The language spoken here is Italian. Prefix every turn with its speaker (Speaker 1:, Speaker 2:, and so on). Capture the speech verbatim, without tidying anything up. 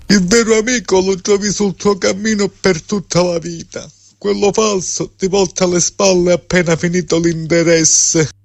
Speaker 1: Il vero amico lo trovi sul tuo cammino per tutta la vita. Quello falso ti volta le spalle appena finito l'interesse.